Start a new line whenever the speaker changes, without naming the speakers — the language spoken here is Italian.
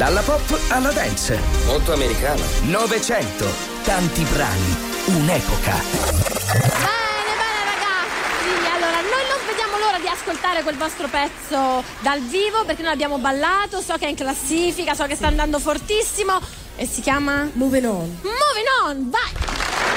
Dalla pop alla dance.
Molto americana.
Novecento. Tanti brani. Un'epoca.
Bene ragazzi, allora noi non vediamo l'ora di ascoltare quel vostro pezzo dal vivo, perché noi abbiamo ballato, so che è in classifica, so che sta andando fortissimo e si chiama
Moving On.
Moving On, vai!